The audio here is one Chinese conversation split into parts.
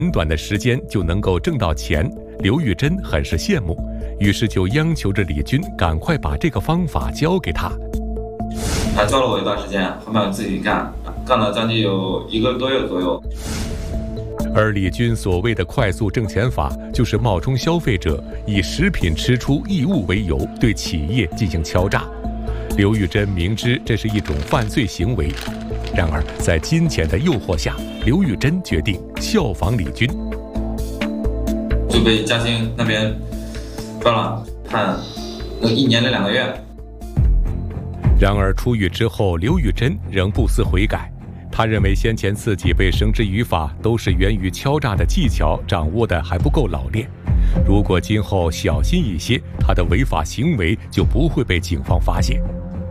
很短的时间就能够挣到钱，刘玉珍很是羡慕，于是就央求着李军赶快把这个方法教给他。 他教了我一段时间，后面我自己干了将近有1个多月左右。 而李军所谓的快速挣钱法，就是冒充消费者，以食品吃出异物为由，对企业进行敲诈。刘玉珍明知这是一种犯罪行为，然而在金钱的诱惑下，刘玉珍决定效仿李军， 就被嘉兴那边抓了，判1年2个月。 然而出狱之后，刘玉珍仍不思悔改。他认为先前自己被绳之于法都是源于敲诈的技巧掌握的还不够老练，如果今后小心一些，他的违法行为就不会被警方发现。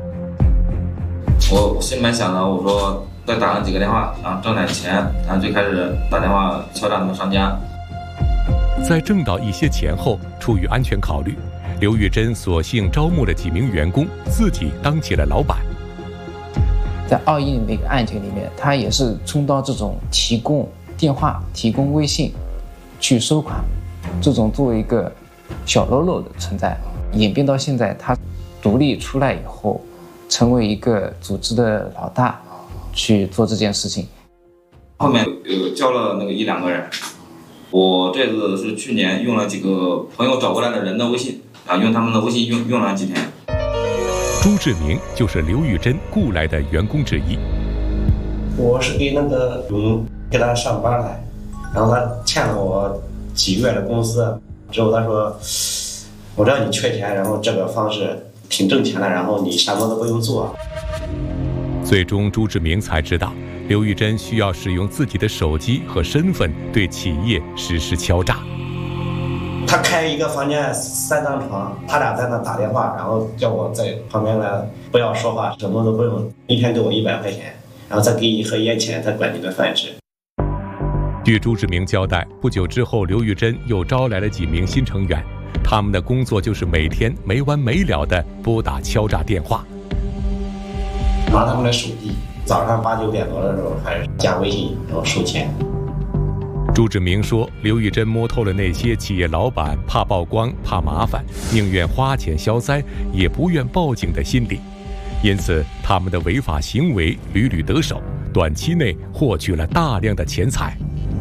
我心里面想着，我说再打上几个电话，然后挣点钱，然后就开始打电话敲诈他们商家。 在挣到一些钱后，出于安全考虑，刘玉珍索性招募了几名员工，自己当起了老板。 在21那个案件里面，他也是充当这种提供电话、提供微信去收款，这种作为一个小喽啰的存在，演变到现在他独立出来以后，成为一个组织的老大，去做这件事情。 后面有教了那个1、2个人，我这次是去年用了几个朋友找过来的人的微信，用他们的微信用了几天。 朱志明就是刘玉珍雇来的员工之一。 我是给那个给他上班来，然后他欠了我几个月的工资，之后他说我知道你缺钱，然后这个方式挺挣钱的，然后你什么都不用做。 最终朱志明才知道，刘玉珍需要使用自己的手机和身份对企业实施敲诈。 他开一个房间3张床，他俩在那打电话，然后叫我在旁边来，不要说话，什么都不用，一天给我100块钱，然后再给你一盒烟钱，再管你顿饭吃。 据朱志明交代，不久之后，刘玉珍又招来了几名新成员，他们的工作就是每天没完没了地拨打敲诈电话， 拿他们的手机，早上8、9点多的时候还是加微信，然后收钱。 朱志明说，刘玉珍摸透了那些企业老板怕曝光、怕麻烦，宁愿花钱消灾，也不愿报警的心理，因此他们的违法行为屡屡得手，短期内获取了大量的钱财。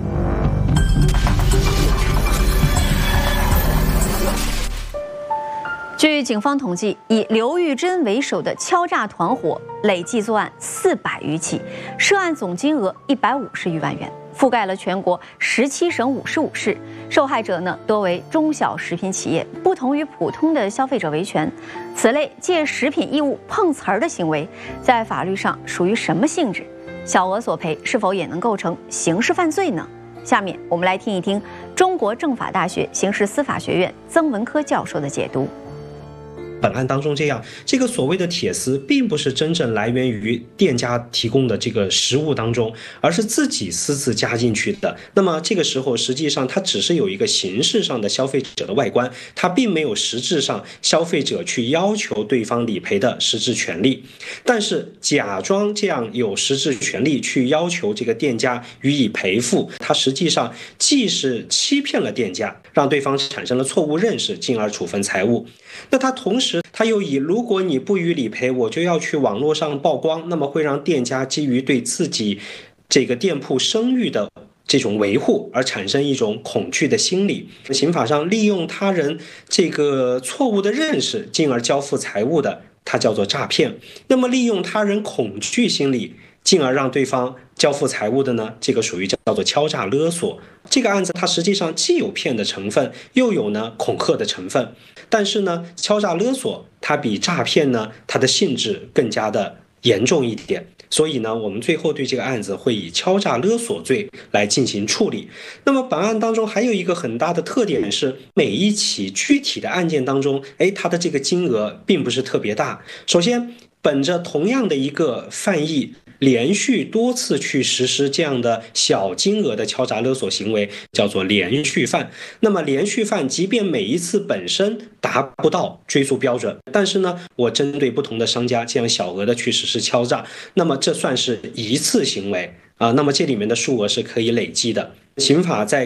据警方统计，以刘玉珍为首的敲诈团伙累计作案400余起，涉案总金额150余万元，覆盖了全国17省55市。受害者呢多为中小食品企业，不同于普通的消费者维权，此类借食品异物碰瓷儿的行为，在法律上属于什么性质？小额索赔是否也能构成刑事犯罪呢？下面我们来听一听中国政法大学刑事司法学院曾文科教授的解读。 本案当中这个所谓的铁丝并不是真正来源于店家提供的这个食物当中，而是自己私自加进去的。那么这个时候实际上它只是有一个形式上的消费者的外观，它并没有实质上消费者去要求对方理赔的实质权利。但是假装这样有实质权利去要求这个店家予以赔付，它实际上既是欺骗了店家，让对方产生了错误认识，进而处分财物。那他同时他又以如果你不予理赔，我就要去网络上曝光，那么会让店家基于对自己这个店铺声誉的这种维护而产生一种恐惧的心理。刑法上利用他人这个错误的认识进而交付财物的，它叫做诈骗。那么利用他人恐惧心理进而让对方交付财物的呢，这个属于叫做敲诈勒索。这个案子它实际上既有骗的成分，又有呢恐吓的成分。但是呢，敲诈勒索它比诈骗呢，它的性质更加的严重一点。所以呢，我们最后对这个案子会以敲诈勒索罪来进行处理。那么本案当中还有一个很大的特点是，每一起具体的案件当中，它的这个金额并不是特别大。首先，本着同样的一个犯意，连续多次去实施这样的小金额的敲诈勒索行为，叫做连续犯。那么连续犯，即便每一次本身达不到追诉标准，但是呢，我针对不同的商家这样小额的去实施敲诈，那么这算是一次行为啊。那么这里面的数额是可以累积的。刑法在